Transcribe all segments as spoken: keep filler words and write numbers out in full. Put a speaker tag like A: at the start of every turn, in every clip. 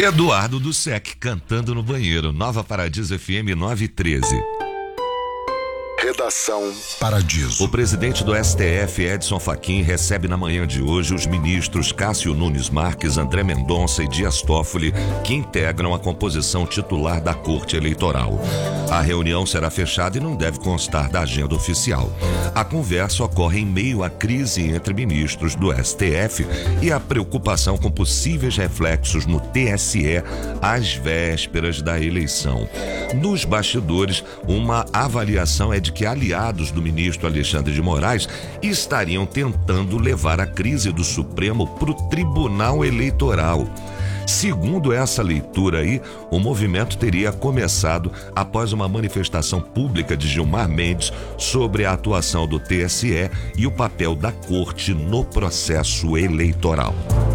A: Eduardo do Sec cantando no banheiro. Nova Paradiso F M nove e treze.
B: Redação Paradiso.
A: O presidente do S T F, Edson Fachin, recebe na manhã de hoje os ministros Cássio Nunes Marques, André Mendonça e Dias Toffoli, que integram a composição titular da Corte Eleitoral. A reunião será fechada e não deve constar da agenda oficial. A conversa ocorre em meio à crise entre ministros do S T F e a preocupação com possíveis reflexos no T S E às vésperas da eleição. Nos bastidores, uma avaliação é de que aliados do ministro Alexandre de Moraes estariam tentando levar a crise do Supremo para o Tribunal Eleitoral. Segundo essa leitura aí, o movimento teria começado após uma manifestação pública de Gilmar Mendes sobre a atuação do T S E e o papel da Corte no processo eleitoral.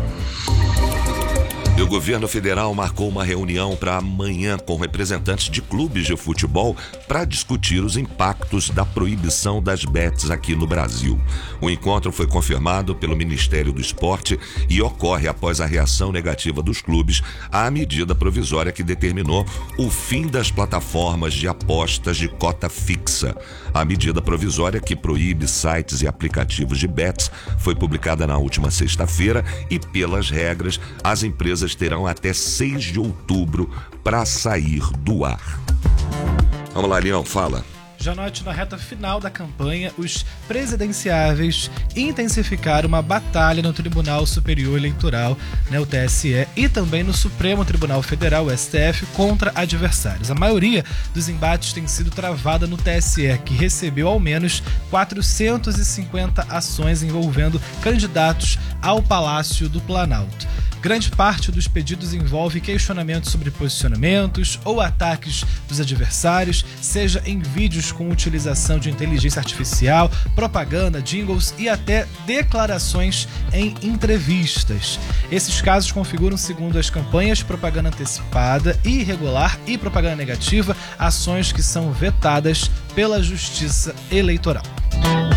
A: E o governo federal marcou uma reunião para amanhã com representantes de clubes de futebol para discutir os impactos da proibição das bets aqui no Brasil. O encontro foi confirmado pelo Ministério do Esporte e ocorre após a reação negativa dos clubes à medida provisória que determinou o fim das plataformas de apostas de cota fixa. A medida provisória que proíbe sites e aplicativos de bets foi publicada na última sexta-feira e, pelas regras, as empresas terão até seis de outubro para sair do ar. Vamos lá, Leão, fala.
C: Já note, na reta final da campanha, os presidenciáveis intensificaram uma batalha no Tribunal Superior Eleitoral, né, o T S E, e também no Supremo Tribunal Federal, o S T F, contra adversários. A maioria dos embates tem sido travada no T S E, que recebeu ao menos quatrocentas e cinquenta ações envolvendo candidatos ao Palácio do Planalto. Grande parte dos pedidos envolve questionamentos sobre posicionamentos ou ataques dos adversários, seja em vídeos com utilização de inteligência artificial, propaganda, jingles e até declarações em entrevistas. Esses casos configuram, segundo as campanhas, propaganda antecipada, irregular e propaganda negativa, ações que são vetadas pela Justiça Eleitoral.